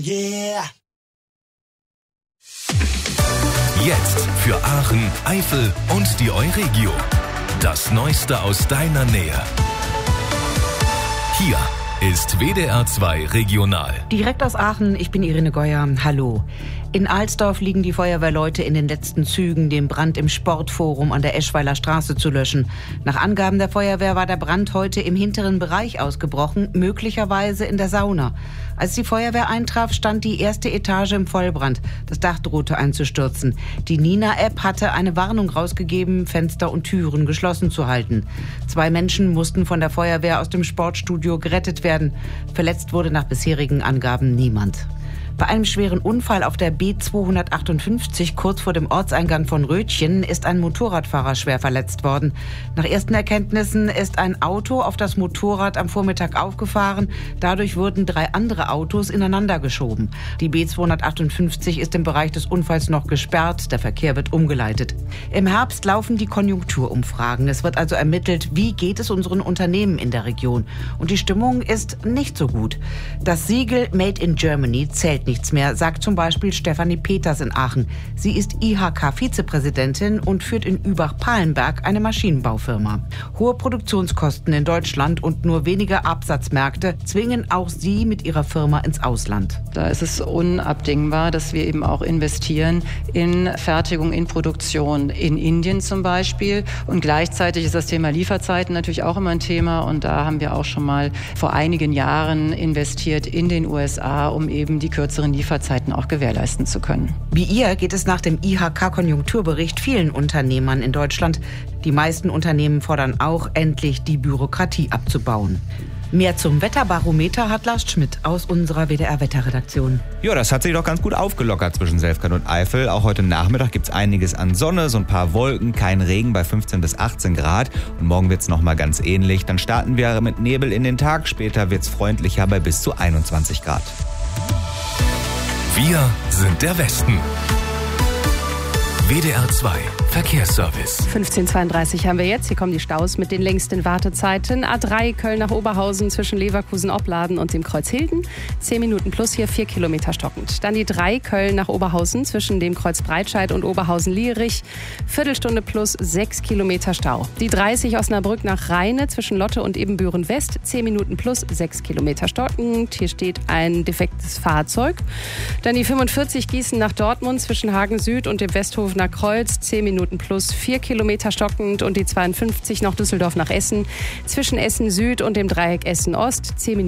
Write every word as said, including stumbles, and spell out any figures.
Yeah. Jetzt für Aachen, Eifel und die Euregio. Das Neueste aus deiner Nähe. Hier ist W D R zwei Regional. Direkt aus Aachen, ich bin Irene Geuer. Hallo. In Alsdorf liegen die Feuerwehrleute in den letzten Zügen, den Brand im Sportforum an der Eschweiler Straße zu löschen. Nach Angaben der Feuerwehr war der Brand heute im hinteren Bereich ausgebrochen, möglicherweise in der Sauna. Als die Feuerwehr eintraf, stand die erste Etage im Vollbrand. Das Dach drohte einzustürzen. Die Nina-App hatte eine Warnung rausgegeben, Fenster und Türen geschlossen zu halten. Zwei Menschen mussten von der Feuerwehr aus dem Sportstudio gerettet werden. Verletzt wurde nach bisherigen Angaben niemand. Bei einem schweren Unfall auf der B zweihundertachtundfünfzig kurz vor dem Ortseingang von Rötchen ist ein Motorradfahrer schwer verletzt worden. Nach ersten Erkenntnissen ist ein Auto auf das Motorrad am Vormittag aufgefahren. Dadurch wurden drei andere Autos ineinander geschoben. Die B zweihundertachtundfünfzig ist im Bereich des Unfalls noch gesperrt. Der Verkehr wird umgeleitet. Im Herbst laufen die Konjunkturumfragen. Es wird also ermittelt, wie geht es unseren Unternehmen in der Region. Und die Stimmung ist nicht so gut. Das Siegel Made in Germany zählt nichts mehr, sagt zum Beispiel Stefanie Peters in Aachen. Sie ist I H K-Vizepräsidentin und führt in Übach-Palenberg eine Maschinenbaufirma. Hohe Produktionskosten in Deutschland und nur wenige Absatzmärkte zwingen auch sie mit ihrer Firma ins Ausland. Da ist es unabdingbar, dass wir eben auch investieren in Fertigung, in Produktion, in Indien zum Beispiel. Und gleichzeitig ist das Thema Lieferzeiten natürlich auch immer ein Thema. Und da haben wir auch schon mal vor einigen Jahren investiert in den U S A, um eben die kürzeren Lieferzeiten auch gewährleisten zu können. Wie ihr geht es nach dem I H K-Konjunkturbericht vielen Unternehmern in Deutschland. Die meisten Unternehmen fordern auch, endlich die Bürokratie abzubauen. Mehr zum Wetterbarometer hat Lars Schmidt aus unserer W D R-Wetterredaktion. Ja, das hat sich doch ganz gut aufgelockert zwischen Selfkant und Eifel. Auch heute Nachmittag gibt es einiges an Sonne, so ein paar Wolken, kein Regen bei fünfzehn bis achtzehn Grad. Und morgen wird es nochmal ganz ähnlich. Dann starten wir mit Nebel in den Tag. Später wird es freundlicher bei bis zu einundzwanzig Grad. Wir sind der Westen. W D R zwei Verkehrsservice. fünfzehn Uhr zweiunddreißig haben wir jetzt. Hier kommen die Staus mit den längsten Wartezeiten. A drei Köln nach Oberhausen zwischen Leverkusen-Opladen und dem Kreuz Hilden. zehn Minuten plus hier, vier Kilometer stockend. Dann die drei Köln nach Oberhausen zwischen dem Kreuz Breitscheid und Oberhausen-Lierich. Viertelstunde plus sechs Kilometer Stau. Die dreißig Osnabrück nach Rheine zwischen Lotte und Ebenbüren West. zehn Minuten plus sechs Kilometer stockend. Hier steht ein defektes Fahrzeug. Dann die fünfundvierzig Gießen nach Dortmund zwischen Hagen Süd und dem Westhof nach Kreuz. zehn Minuten plus vier Kilometer stockend. Und die zweiundfünfzig nach Düsseldorf nach Essen zwischen Essen Süd und dem Dreieck Essen Ost. zehn Minuten